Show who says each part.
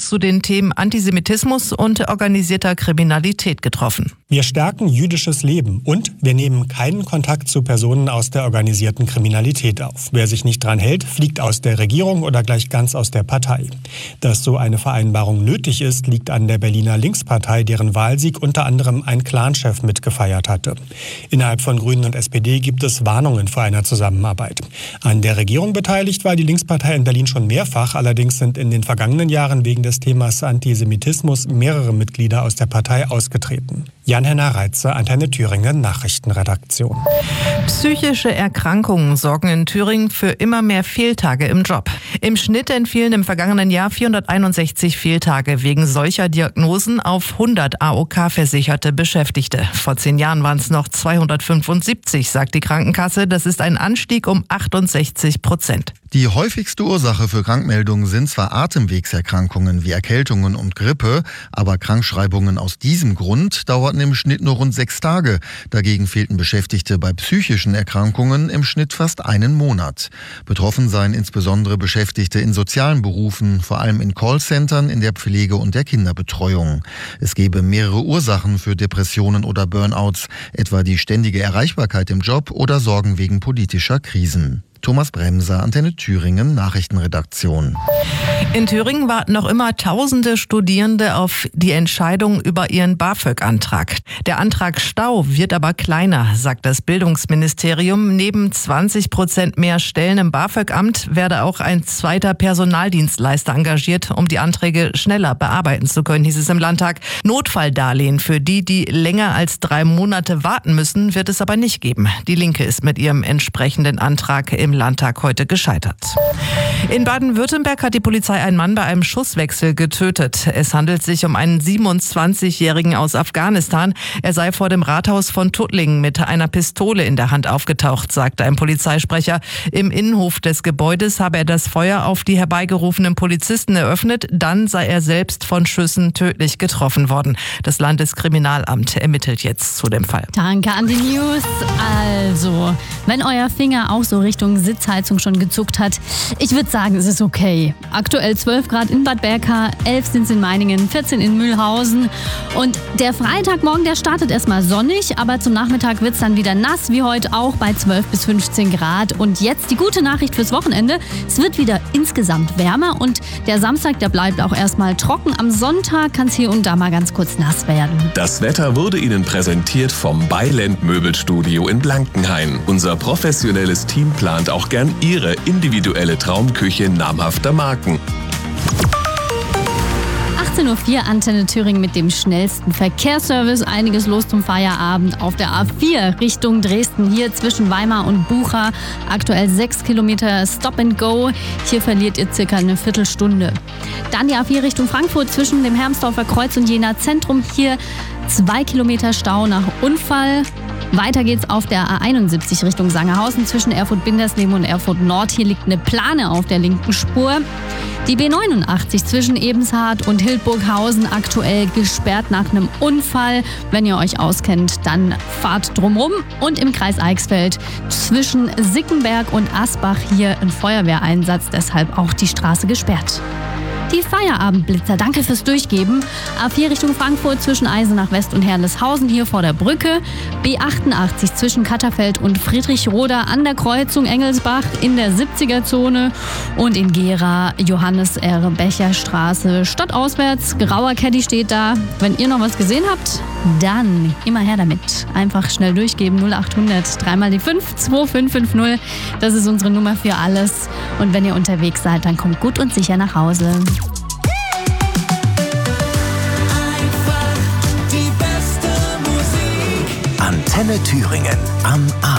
Speaker 1: zu den Themen Antisemitismus und organisierter Kriminalität getroffen.
Speaker 2: Wir stärken jüdisches Leben und wir nehmen keinen Kontakt zu Personen aus der organisierten Kriminalität auf. Wer sich nicht dran hält, fliegt aus der Regierung oder gleich ganz aus der Partei. Dass so eine Vereinbarung nötig ist, liegt an der Berliner Linkspartei, deren Wahlsieg unter anderem ein Clanchef mitgefeiert hatte. Innerhalb von Grünen und SPD gibt es Warnungen vor einer Zusammenarbeit. An der Regierung beteiligt war die Linkspartei in Berlin schon mehrfach. Allerdings sind in den vergangenen Jahren wegen des Themas Antisemitismus mehrere Mitglieder aus der Partei ausgetreten. Jan-Henner Reitze, Antenne Thüringen, Nachrichtenredaktion.
Speaker 1: Psychische Erkrankungen sorgen in Thüringen für immer mehr Fehltage im Job. Im Schnitt entfielen im vergangenen Jahr 461 Fehltage wegen solcher Diagnosen auf 100 AOK-versicherte Beschäftigte. Vor 10 Jahren waren es noch 275, sagt die Krankenkasse. Das ist ein Anstieg um 68%.
Speaker 3: Die häufigste Ursache für Krankmeldungen sind zwar Atemwegserkrankungen wie Erkältungen und Grippe, aber Krankschreibungen aus diesem Grund dauerten im Schnitt nur rund 6 Tage. Dagegen fehlten Beschäftigte bei psychischen Erkrankungen im Schnitt fast einen Monat. Betroffen seien insbesondere Beschäftigte in sozialen Berufen, vor allem in Callcentern, in der Pflege und der Kinderbetreuung. Es gebe mehrere Ursachen für Depressionen oder Burnouts, etwa die ständige Erreichbarkeit im Job oder Sorgen wegen politischer Krisen. Thomas Bremser, Antenne Thüringen, Nachrichtenredaktion.
Speaker 1: In Thüringen warten noch immer tausende Studierende auf die Entscheidung über ihren BAföG-Antrag. Der Antrag Stau wird aber kleiner, sagt das Bildungsministerium. Neben 20% mehr Stellen im BAföG-Amt werde auch ein zweiter Personaldienstleister engagiert, um die Anträge schneller bearbeiten zu können, hieß es im Landtag. Notfalldarlehen für die länger als 3 Monate warten müssen, wird es aber nicht geben. Die Linke ist mit ihrem entsprechenden Antrag im Landtag heute gescheitert. In Baden-Württemberg hat die Polizei einen Mann bei einem Schusswechsel getötet. Es handelt sich um einen 27-Jährigen aus Afghanistan. Er sei vor dem Rathaus von Tuttlingen mit einer Pistole in der Hand aufgetaucht, sagte ein Polizeisprecher. Im Innenhof des Gebäudes habe er das Feuer auf die herbeigerufenen Polizisten eröffnet. Dann sei er selbst von Schüssen tödlich getroffen worden. Das Landeskriminalamt ermittelt jetzt zu dem Fall.
Speaker 4: Danke an die News. Also, wenn euer Finger auch so Richtung Sitzheizung schon gezuckt hat, ich würde sagen, es ist okay. Aktuell 12 Grad in Bad Berka, 11 sind es in Meiningen, 14 in Mühlhausen. Und der Freitagmorgen, der startet erstmal sonnig, aber zum Nachmittag wird es dann wieder nass, wie heute auch bei 12 bis 15 Grad. Und jetzt die gute Nachricht fürs Wochenende. Es wird wieder insgesamt wärmer und der Samstag, der bleibt auch erstmal trocken. Am Sonntag kann es hier und da mal ganz kurz nass werden.
Speaker 5: Das Wetter wurde Ihnen präsentiert vom Beiland Möbelstudio in Blankenhain. Unser professionelles Team plant auch gern Ihre individuelle Traumküche namhafter Marken.
Speaker 4: 18.04 Uhr, Antenne Thüringen mit dem schnellsten Verkehrsservice. Einiges los zum Feierabend auf der A4 Richtung Dresden. Hier zwischen Weimar und Bucha. Aktuell 6 Kilometer Stop and Go. Hier verliert ihr circa eine Viertelstunde. Dann die A4 Richtung Frankfurt zwischen dem Hermsdorfer Kreuz und Jena Zentrum. Hier 2 Kilometer Stau nach Unfall. Weiter geht's auf der A71 Richtung Sangerhausen zwischen Erfurt-Bindersleben und Erfurt-Nord. Hier liegt eine Plane auf der linken Spur. Die B89 zwischen Ebenshardt und Hildburghausen aktuell gesperrt nach einem Unfall. Wenn ihr euch auskennt, dann fahrt drumrum. Und im Kreis Eichsfeld zwischen Sickenberg und Asbach hier ein Feuerwehreinsatz, deshalb auch die Straße gesperrt. Die Feierabendblitzer, danke fürs Durchgeben. A4 Richtung Frankfurt zwischen Eisenach West und Herrleshausen hier vor der Brücke. B88 zwischen Katterfeld und Friedrichroda an der Kreuzung Engelsbach in der 70er-Zone. Und in Gera Johannes R. Becher Straße stadtauswärts. Grauer Caddy steht da. Wenn ihr noch was gesehen habt, dann immer her damit. Einfach schnell durchgeben 0800 3 mal die 5 2550. Das ist unsere Nummer für alles. Und wenn ihr unterwegs seid, dann kommt gut und sicher nach Hause.
Speaker 6: Antenne Thüringen am Abend.